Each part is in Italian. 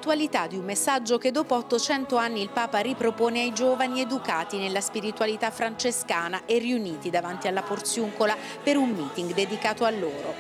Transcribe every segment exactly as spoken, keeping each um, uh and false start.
l'attualità di un messaggio che dopo ottocento anni il Papa ripropone ai giovani educati nella spiritualità francescana e riuniti davanti alla Porziuncola per un meeting dedicato a loro.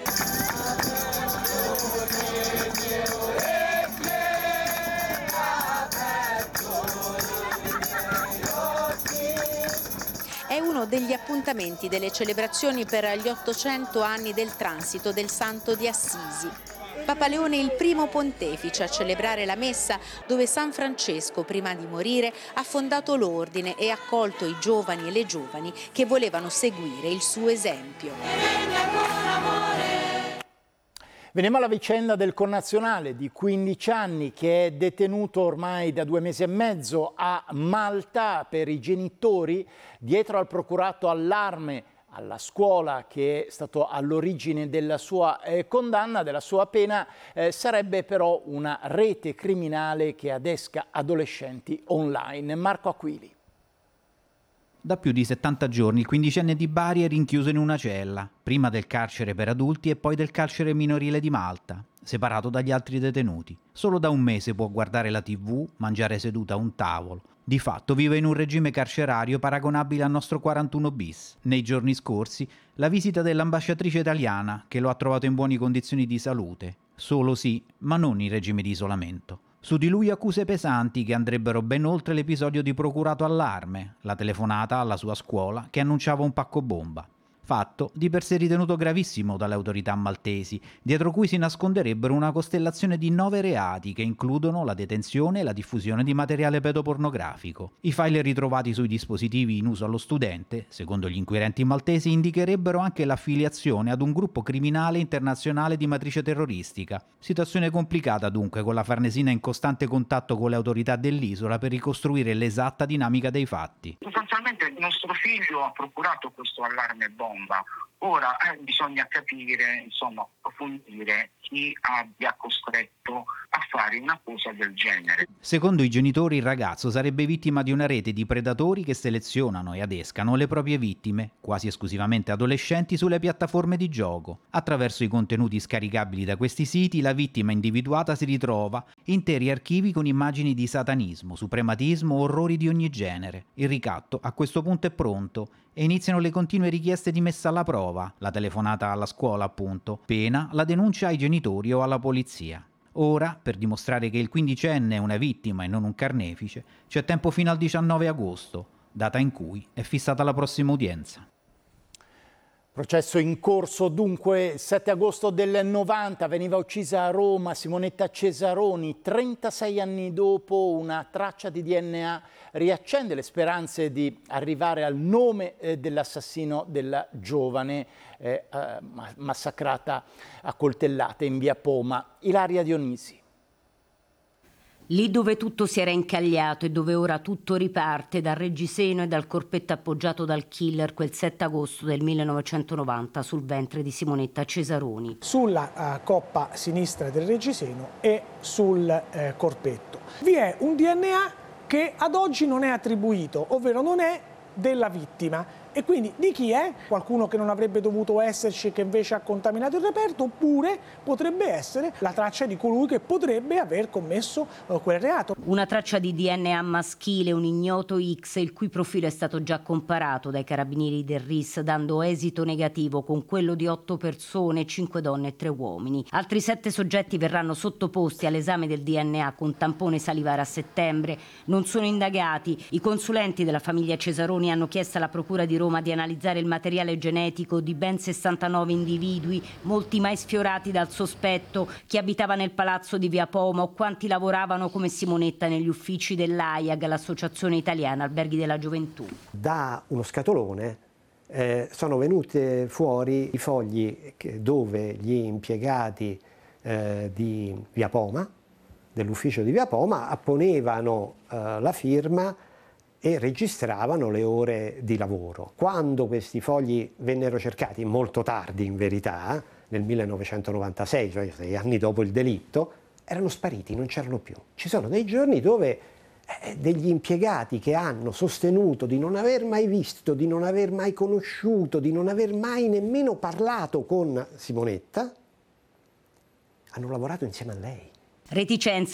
È uno degli appuntamenti delle celebrazioni per gli ottocento anni del transito del Santo di Assisi. Papa Leone è il primo pontefice a celebrare la messa, dove San Francesco, prima di morire, ha fondato l'ordine e accolto i giovani e le giovani che volevano seguire il suo esempio. Veniamo alla vicenda del connazionale di quindici anni che è detenuto ormai da due mesi e mezzo a Malta per i genitori. Dietro al procurato allarme alla scuola che è stato all'origine della sua eh, condanna, della sua pena, eh, sarebbe però una rete criminale che adesca adolescenti online. Marco Aquili. Da più di settanta giorni il quindicenne di Bari è rinchiuso in una cella, prima del carcere per adulti e poi del carcere minorile di Malta, separato dagli altri detenuti. Solo da un mese può guardare la tivù, mangiare seduta a un tavolo. Di fatto vive in un regime carcerario paragonabile al nostro quarantuno bis. Nei giorni scorsi la visita dell'ambasciatrice italiana che lo ha trovato in buone condizioni di salute. Solo sì, ma non in regime di isolamento. Su di lui accuse pesanti che andrebbero ben oltre l'episodio di procurato allarme, la telefonata alla sua scuola che annunciava un pacco bomba. Fatto di per sé ritenuto gravissimo dalle autorità maltesi, dietro cui si nasconderebbero una costellazione di nove reati che includono la detenzione e la diffusione di materiale pedopornografico. I file ritrovati sui dispositivi in uso allo studente, secondo gli inquirenti maltesi, indicherebbero anche l'affiliazione ad un gruppo criminale internazionale di matrice terroristica. Situazione complicata dunque, con la Farnesina in costante contatto con le autorità dell'isola per ricostruire l'esatta dinamica dei fatti. Sostanzialmente il nostro figlio ha procurato questo allarme bomba. Ora eh, bisogna capire, insomma, approfondire chi abbia costretto a fare una cosa del genere. Secondo i genitori il ragazzo sarebbe vittima di una rete di predatori che selezionano e adescano le proprie vittime, quasi esclusivamente adolescenti, sulle piattaforme di gioco. Attraverso i contenuti scaricabili da questi siti la vittima individuata si ritrova interi archivi con immagini di satanismo, suprematismo, orrori di ogni genere. Il ricatto a questo punto è pronto e iniziano le continue richieste di messa alla prova, la telefonata alla scuola appunto, pena la denuncia ai genitori o alla polizia. Ora, per dimostrare che il quindicenne è una vittima e non un carnefice, c'è tempo fino al diciannove agosto, data in cui è fissata la prossima udienza. Processo in corso dunque, sette agosto del novanta veniva uccisa a Roma Simonetta Cesaroni. trentasei anni dopo una traccia di D N A riaccende le speranze di arrivare al nome eh, dell'assassino della giovane eh, eh, massacrata a coltellate in via Poma. Ilaria Dionisi. Lì dove tutto si era incagliato e dove ora tutto riparte, dal reggiseno e dal corpetto appoggiato dal killer quel sette agosto del millenovecentonovanta sul ventre di Simonetta Cesaroni. Sulla uh, coppa sinistra del reggiseno e sul uh, corpetto. Vi è un D N A che ad oggi non è attribuito, ovvero non è della vittima. E quindi di chi è? Qualcuno che non avrebbe dovuto esserci e che invece ha contaminato il reperto, oppure potrebbe essere la traccia di colui che potrebbe aver commesso uh, quel reato. Una traccia di D N A maschile, un ignoto X, il cui profilo è stato già comparato dai carabinieri del R I S, dando esito negativo con quello di otto persone, cinque donne e tre uomini. Altri sette soggetti verranno sottoposti all'esame del D N A con tampone salivare a settembre. Non sono indagati. I consulenti della famiglia Cesaroni hanno chiesto alla Procura di Roma di analizzare il materiale genetico di ben sessantanove individui, molti mai sfiorati dal sospetto, chi abitava nel palazzo di via Poma o quanti lavoravano come Simonetta negli uffici dell'A I A G, l'Associazione Italiana Alberghi della Gioventù. Da uno scatolone eh, sono venute fuori i fogli che, dove gli impiegati eh, di via Poma, dell'ufficio di via Poma, apponevano eh, la firma e registravano le ore di lavoro. Quando questi fogli vennero cercati, molto tardi in verità, nel millenovecentonovantasei, cioè sei anni dopo il delitto, erano spariti, non c'erano più. Ci sono dei giorni dove eh, degli impiegati che hanno sostenuto di non aver mai visto, di non aver mai conosciuto, di non aver mai nemmeno parlato con Simonetta, hanno lavorato insieme a lei. Reticenza